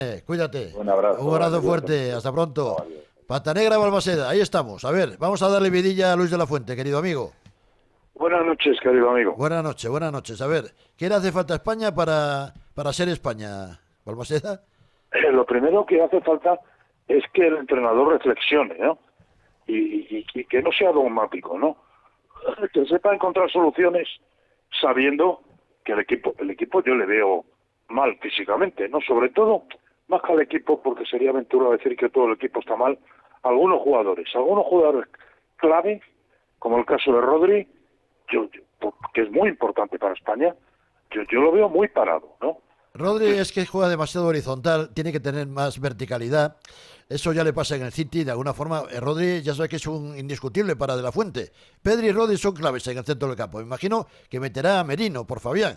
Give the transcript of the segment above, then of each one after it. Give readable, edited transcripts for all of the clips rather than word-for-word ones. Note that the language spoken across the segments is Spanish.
Cuídate. Un abrazo. Un abrazo Adiós. fuerte. Hasta pronto. Adiós. Pata Negra, Balmaseda. Ahí estamos. A ver, vamos a darle vidilla a Luis de la Fuente, querido amigo. Buenas noches, querido amigo. Buenas noches, buenas noches. A ver, ¿qué le hace falta a España para ser España, Balmaseda? Lo primero que hace falta es que el entrenador reflexione, ¿no? Y que no sea dogmático, ¿no? Que sepa encontrar soluciones sabiendo que el equipo yo le veo mal físicamente, ¿no? Sobre todo, más que al equipo, porque sería aventura decir que todo el equipo está mal, algunos jugadores clave, como el caso de Rodri, que es muy importante para España, yo lo veo muy parado, ¿no? Rodri es que juega demasiado horizontal, tiene que tener más verticalidad. Eso ya le pasa en el City, de alguna forma. Rodri ya sabe que es un indiscutible para De la Fuente. Pedri y Rodri son claves en el centro del campo. Me imagino que meterá a Merino por Fabián.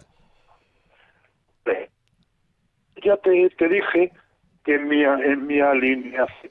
Ya te dije que en mi alineación...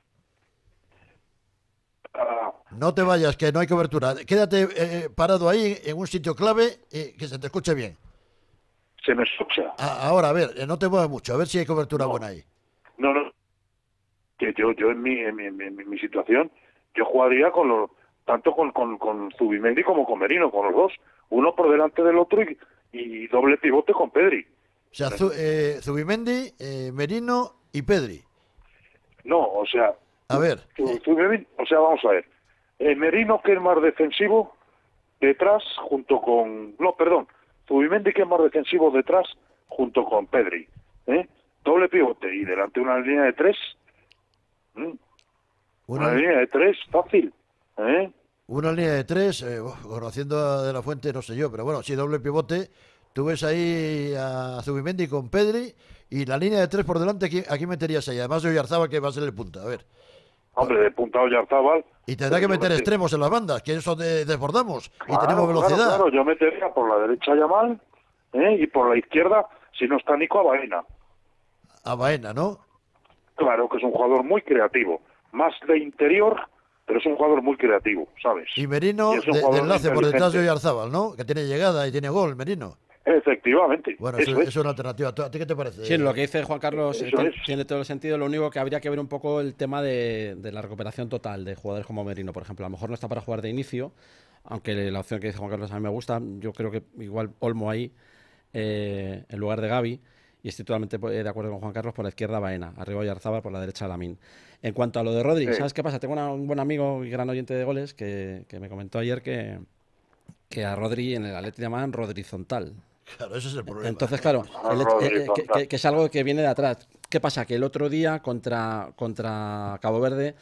No te vayas, que no hay cobertura. Quédate parado ahí en un sitio clave que se te escuche bien. ¿Se me escucha? Ahora, a ver, no te muevas mucho, a ver si hay cobertura buena ahí. No. Que yo en mi situación, yo jugaría tanto con Zubimendi como con Merino, con los dos. Uno por delante del otro y doble pivote con Pedri. O sea, Zubimendi, Merino y Pedri. No, o sea... A ver. Zubimendi, o sea, vamos a ver. Merino, que es más defensivo, detrás, junto con... No, perdón. Zubimendi, que es más defensivo, detrás, junto con Pedri. Doble pivote y delante una línea de tres. Una línea de tres, fácil. Una línea de tres, conociendo a De la Fuente, no sé yo, pero bueno, sí, doble pivote. Tú ves ahí a Zubimendi con Pedri y la línea de tres por delante, aquí meterías ahí. Además de Oyarzábal, que va a ser el punta. A ver. Hombre, de punta Oyarzábal. Y tendrá que meter extremos en las bandas, que eso desbordamos y tenemos velocidad. Claro, yo metería por la derecha a Yamal y por la izquierda, si no está Nico, a Baena. A Baena, ¿no? Claro, que es un jugador muy creativo. Más de interior, pero es un jugador muy creativo, ¿sabes? Y Merino de enlace por detrás de Oyarzábal, ¿no? Que tiene llegada y tiene gol, Merino. Efectivamente. Bueno, eso es una alternativa. ¿A ti qué te parece? Sí, lo que dice Juan Carlos tiene todo el sentido. Lo único que habría que ver un poco el tema de la recuperación total de jugadores como Merino, por ejemplo. A lo mejor no está para jugar de inicio, aunque la opción que dice Juan Carlos a mí me gusta. Yo creo que igual Olmo ahí en lugar de Gavi. Y estoy totalmente de acuerdo con Juan Carlos, por la izquierda Baena, arriba Oyarzábal, por la derecha Lamine. En cuanto a lo de Rodri, ¿sabes qué pasa? Tengo un buen amigo y gran oyente de goles que me comentó ayer que a Rodri en el Atleti llaman rodrizontal. Claro, ese es el problema. Entonces, claro, que es algo que viene de atrás. ¿Qué pasa? Que el otro día contra Cabo Verde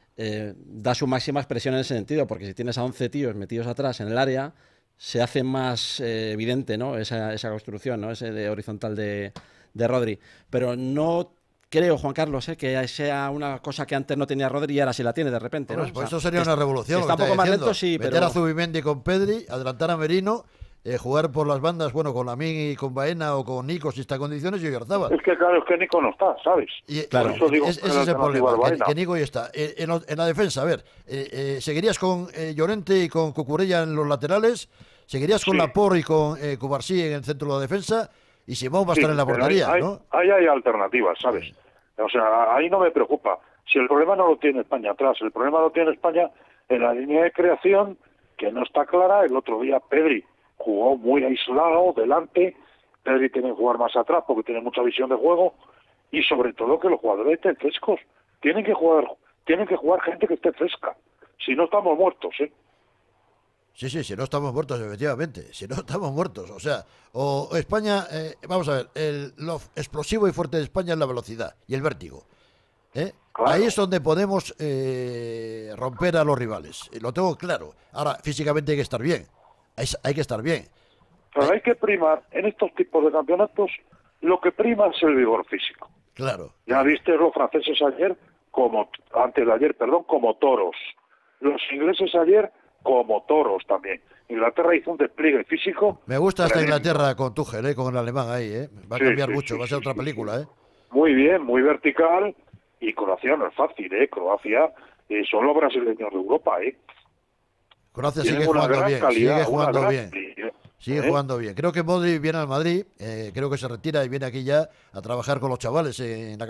da su máxima expresión en ese sentido, porque si tienes a 11 tíos metidos atrás en el área, se hace más evidente, ¿no? esa construcción, ¿no? Ese de horizontal de Rodri. Pero no creo, Juan Carlos, que sea una cosa que antes no tenía Rodri y ahora sí la tiene de repente, ¿no? Pues eso sería una revolución. Está un poco más lento, sí, meter pero... a Zubimendi con Pedri, adelantar a Merino, jugar por las bandas, bueno, con Lamine y con Baena o con Nico si está en condiciones y Oyarzábal. Es que claro, es que Nico no está, ¿sabes? Claro, ese es el problema, que Nico ya está. En la defensa, a ver, ¿seguirías con Llorente y con Cucurella en los laterales? ¿Seguirías con Laporte y con Cubarsí en el centro de la defensa? Y Simón va a estar en la portería, ¿no? Ahí hay alternativas, ¿sabes? O sea, ahí no me preocupa. Si el problema no lo tiene España atrás, el problema lo tiene España en la línea de creación, que no está clara. El otro día Pedri jugó muy aislado, delante. Pedri tiene que jugar más atrás porque tiene mucha visión de juego. Y sobre todo que los jugadores estén frescos. Tienen que jugar gente que esté fresca. Si no, estamos muertos, ¿eh? Sí, si no estamos muertos, efectivamente. Si no estamos muertos. O sea, o España, vamos a ver, lo explosivo y fuerte de España es la velocidad y el vértigo. Claro. Ahí es donde podemos romper a los rivales. Lo tengo claro. Ahora, físicamente hay que estar bien. Hay que estar bien. Pero hay que primar, en estos tipos de campeonatos, lo que prima es el vigor físico. Claro. Ya viste los franceses ayer, como toros. Los ingleses ayer, como toros también. Inglaterra hizo un despliegue físico. Me gusta esta Inglaterra con Tuchel, con el alemán ahí, Va a cambiar mucho, va a ser otra película, Muy bien, muy vertical. Y Croacia no es fácil, Croacia son los brasileños de Europa, Croacia sigue jugando bien, sigue jugando bien. Creo que Modric viene al Madrid, creo que se retira y viene aquí ya a trabajar con los chavales en la